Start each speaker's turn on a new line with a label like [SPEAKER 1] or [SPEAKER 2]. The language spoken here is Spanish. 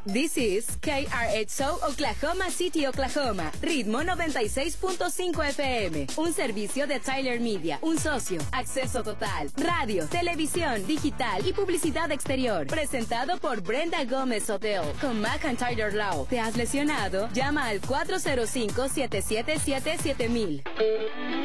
[SPEAKER 1] This is KRXO Oklahoma City, Oklahoma. Ritmo 96.5 FM. Un servicio de Tyler Media. Un socio. Acceso total. Radio, televisión, digital y publicidad exterior. Presentado por Brenda Gómez Hotel. Con McIntyre Law. ¿Te has lesionado? Llama al 405-777-7000.